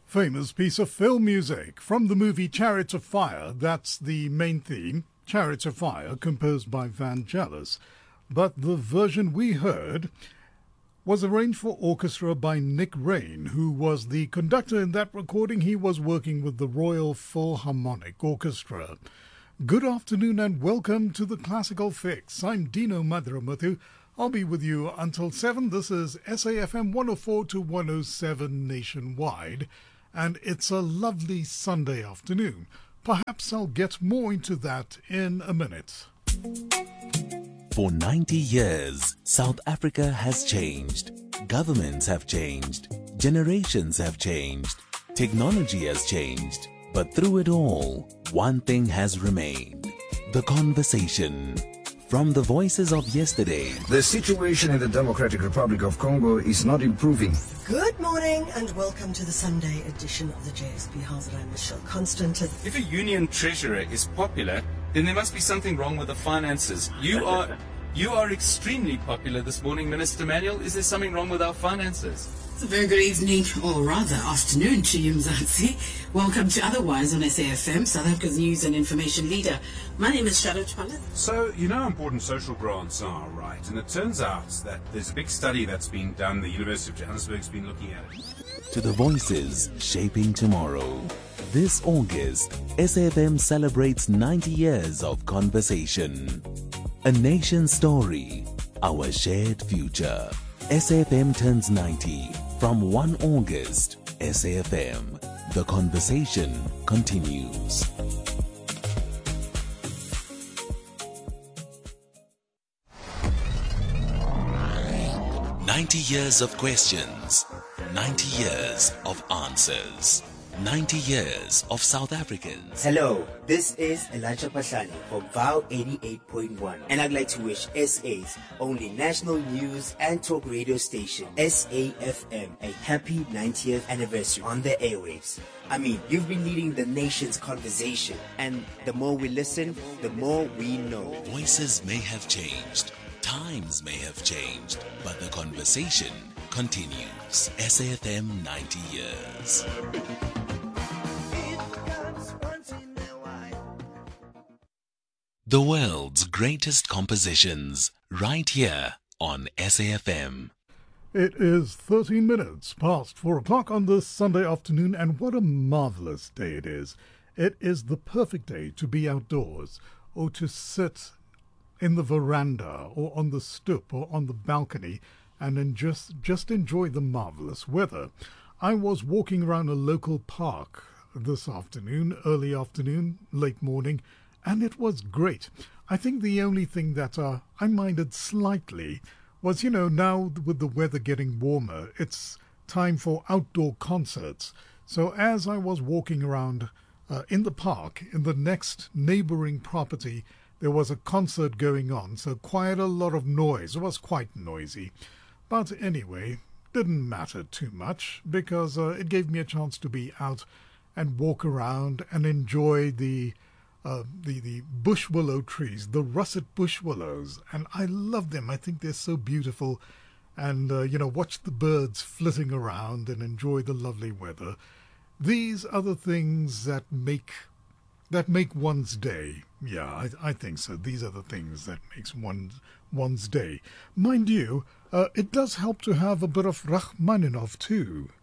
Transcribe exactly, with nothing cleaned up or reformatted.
Famous piece of film music from the movie Chariots of Fire. That's the main theme, Chariots of Fire, composed by Vangelis. But the version we heard was arranged for orchestra by Nick Raine, who was the conductor in that recording. He was working with the Royal Philharmonic Orchestra. Good afternoon and welcome to the Classical Fix. I'm Dino Madhuramuthu. I'll be with you until seven. This is S A F M one oh four to one oh seven nationwide. And it's a lovely Sunday afternoon. Perhaps I'll get more into that in a minute. For ninety years, South Africa has changed. Governments have changed. Generations have changed. Technology has changed. But through it all, one thing has remained. The conversation. From the voices of yesterday. The situation in the Democratic Republic of Congo is not improving. Good morning and welcome to the Sunday edition of the J S P House. I'm Michelle Constant. If a union treasurer is popular, then there must be something wrong with the finances. You are you are extremely popular this morning, Minister Manuel. Is there something wrong with our finances? It's a very good evening, or rather afternoon to you, Mzansi. Welcome to Otherwise on S A F M, South Africa's news and information leader. My name is Shadow Chwala. So, you know how important social grants are, right? And it turns out that there's a big study that's been done. The University of Johannesburg's been looking at it. To the voices shaping tomorrow. This August, S A F M celebrates ninety years of conversation. A nation's story, our shared future. S A F M turns ninety. From first of August, S A F M. The conversation continues. ninety years of questions. ninety years of answers. ninety years of South Africans. Hello, this is Elijah Pahlani from Vow eighty-eight point one, and I'd like to wish S A's only national news and talk radio station, S A F M, a happy ninetieth anniversary on the airwaves. I mean, you've been leading the nation's conversation, and the more we listen, the more we know. Voices may have changed, times may have changed, but the conversation continues. S A F M ninety years. The world's greatest compositions, right here on S A F M. It is thirteen minutes past four o'clock on this Sunday afternoon, and what a marvelous day it is. It is the perfect day to be outdoors, or to sit in the veranda, or on the stoop, or on the balcony, and then just, just enjoy the marvelous weather. I was walking around a local park this afternoon, early afternoon, late morning, and it was great. I think the only thing that uh, I minded slightly was, you know, now with the weather getting warmer, it's time for outdoor concerts. So as I was walking around uh, in the park, in the next neighboring property, there was a concert going on, so quite a lot of noise. It was quite noisy. But anyway, didn't matter too much, because uh, it gave me a chance to be out and walk around and enjoy the Uh, the, the bush willow trees, the russet bush willows, and I love them. I think they're so beautiful. And, uh, you know, watch the birds flitting around and enjoy the lovely weather. These are the things that make that make one's day. Yeah, I, I think so. These are the things that makes one's, one's day. Mind you, uh, it does help to have a bit of Rachmaninoff too.